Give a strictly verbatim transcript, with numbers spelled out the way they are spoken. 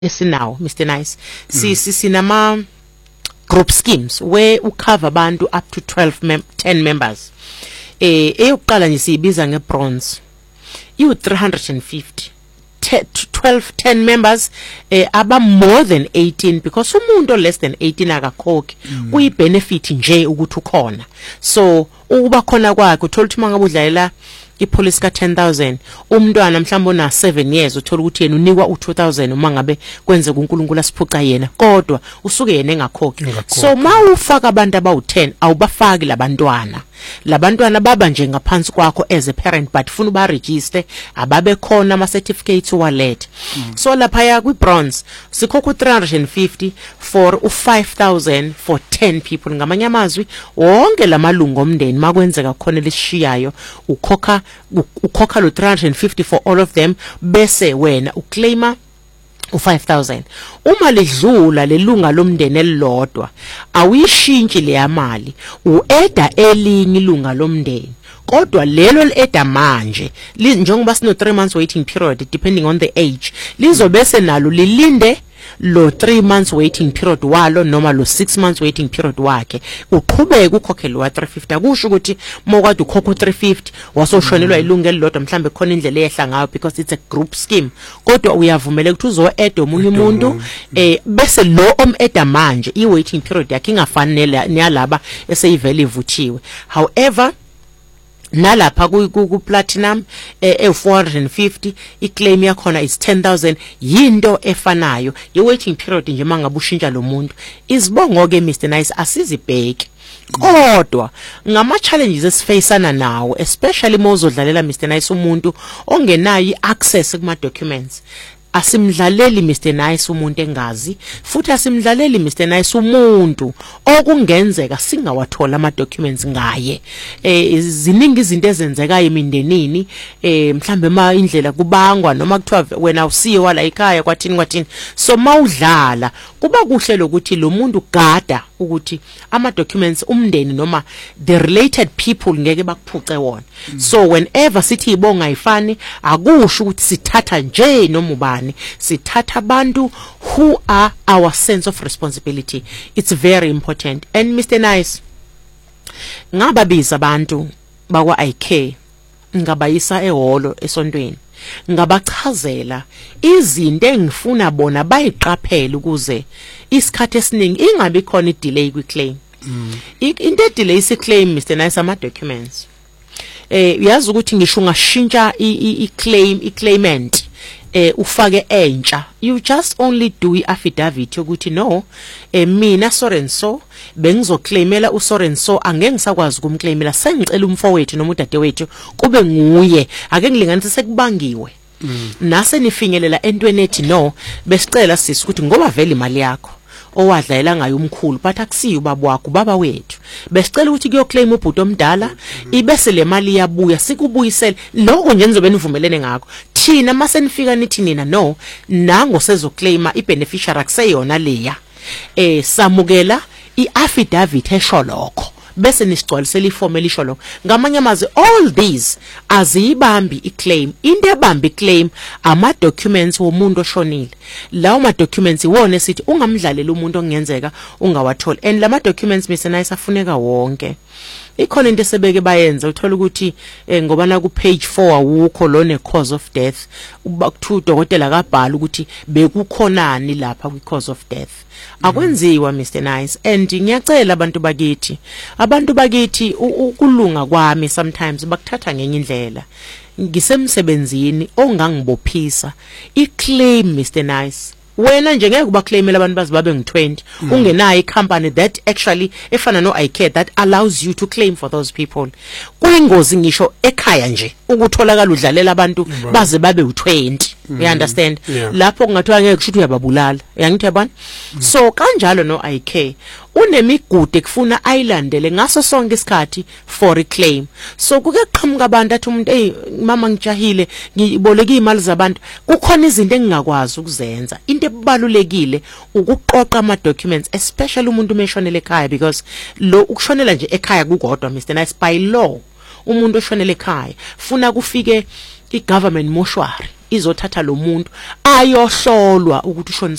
esinawo Mister Nice si sinama group schemes where ucover abantu up to twelve mem ten members eh eyokuqala nje siyibiza ngebronze you three hundred fifty twelve ten members eh aba more than eighteen because umuntu less than eighteen akakhokhi kuyi benefit nje ukuthi ukhona so ukuba khona kwakhe uthola ukuthi mangabe udlalela ipolice ka ten thousand umntwana mhlawumbe una seven years uthola ukuthi yena unikwa u two thousand uma ngabe kwenze kuNkulunkulu asiphuca yena kodwa usuke yena engakhokhi so mawufaka abantu abawu ten awubafaki labantwana labantwana baba nje ngaphansi kwakho as a parent but ufuna uba register ababe khona ama certificates wallet mm. so lapha ya kwi bronze sikhokha three hundred fifty for u five thousand for ten people ngamanye amazwi wonke lamalungu omndeni makwenzeka khona lesishiyayo ukhokha ukhokha lo three hundred fifty for all of them bese wena uclaima u five thousand uma ledlula lelunga lomndeni elilodwa awuyishintshi le yamali ueda elinye ilunga lomndeni kodwa lelo lieda manje njengoba sino three months waiting period depending on the age lizobese nalo lilinde lo three months waiting period walo noma lo six months waiting period wakhe uqhubeka ukhokhela wa three fifty akusho ukuthi mokade ukhokha three fifty wasoshonelwa ilunga elilodwa mhlambe khona indlela ehla ngayo because it's a group scheme kodwa uyavumela ukuthi uzo add omunye umuntu eh bese lo om add manje I waiting period yakhe ingafanele neyalaba eseyivele ivuthiwe however nalapha ku platinum eh four hundred fifty iclaim yakhona is ten thousand yinto efanayo ye waiting period nje mangabe ushintsha lo muntu izibongo ke Mister Nice asizibheki kodwa ngama challenges esifacana nawo especially mozodlalela Mister Nice umuntu ongenayo access kuma documents asimdlaleli Mister Nice umuntu engazi futhi asimdlaleli Mister Nice umuntu okungenzeka singawathola ama documents ngaye eh ziningi izinto ezenzeka emindenini eh mhlambe ma indlela kubangwa noma kuthiwa wena usiwa la ekhaya kwathini kwathini so mawudlala kuba kuhle lokuthi lo muntu gada ukuthi ama documents umndeni noma the related people ngeke bakuphuce wona mm. so whenever sithi ibonga ayifani akusho ukuthi sithatha nje noma ubani sithatha abantu who are our sense of responsibility it's very important and Mister Nice ngababiza abantu bakwa I K ngabayisa ehholo esontweni ngabachazela izinto engifuna bona bayiqaphela ukuze isikhathi esiningi ingabe khona idelay kwi claim mm. into delay isi claim Mister Nice ama documents eh uyazi ukuthi ngisho ungashintsha i claim i claimant eh ufake entsha you just only do I affidavit ukuthi no eh mina Sorenso bengizoclaimela uSorenso angeke ngisakwazi ukumclaimela sengicela umfowethu noma udade wethu kube nguye ake ngilinganise sekubangiwe mm. nase nifinyelela entweni ethi no besicela sisi ukuthi ngoba vele imali yakho owadlalela ngayo umkhulu but akusiyo ubaba wakho baba wethu besicela ukuthi kuyoclaim ubhuti omdala ibese le mali yabuya sikubuyisela lokho nje nizobe nivumelene ngakho thina mase nifika nithi nina no nango sezoclaima ibeneficiary akuseyona leya eh samukela iaffidavit esho lokho bese nisigcwalisela iform elisho lokho ngamanye amazwi all these aziyibambi iclaim into ebambi iclaim ama documents womuntu oshonile lawo ma documents iwona esithi ungamdlalela umuntu ongenzeka ungawathola and lama documents Mister Nice afuneka wonke ikhona into esebeke bayenza uthola ukuthi eh, ngoba na ku page four awukho lo ne cause of death ubakuthu dokotela kabhala ukuthi bekukhonani lapha kwi cause of death akwenziwa Mister Nice and ngiyacela abantu bakithi abantu bakithi ukulunga kwami sometimes bakuthatha ngenye indlela ngisemsebenzini ongangibophisa iclaim Mister Nice wena nje ngeke kuba claimela abantu bazibabe ngi twenty mm. ungenayo icompany that actually efana no I care that allows you to claim for those people kuyingozi ngisho ekhaya nje ukutholakala udlalela abantu right. baze babe u twenty mm. you understand yeah. lapho kungathiwa ngeke kusho uyababulala yangithi yabona mm. so kanjalo no I care unemigude kufuna ayilandele ngaso sonke isikhathi for a claim so kuke qhamuka abantu athi umuntu hey mama ngijahile ngiboleka imali zabantu kukhona izinto engingakwazi ukuzenza into ebalulekile ukuqoqa ama documents especially umuntu umeshonele ekhaya because lo ukushonela nje ekhaya kukodwa Mister Nice by law umuntu oshonele ekhaya funa kufike i government mortuary izothatha lo muntu ayohlolwa ukuthi ushona